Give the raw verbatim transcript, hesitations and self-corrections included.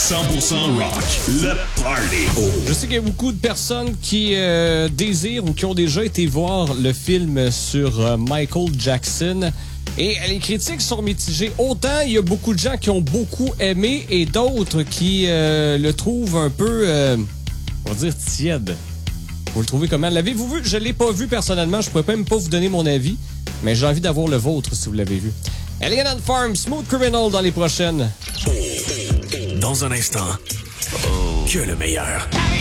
cent pour cent rock, le party. Je sais qu'il y a beaucoup de personnes qui euh, désirent ou qui ont déjà été voir le film sur euh, Michael Jackson. Et les critiques sont mitigées. Autant il y a beaucoup de gens qui ont beaucoup aimé et d'autres qui euh, le trouvent un peu, euh, on va dire, tiède. Vous le trouvez comment? L'avez-vous vu? Je l'ai pas vu personnellement. Je pourrais même pas vous donner mon avis. Mais j'ai envie d'avoir le vôtre si vous l'avez vu. Alien and Farm, Smooth Criminal dans les prochaines. Dans un instant, que le meilleur.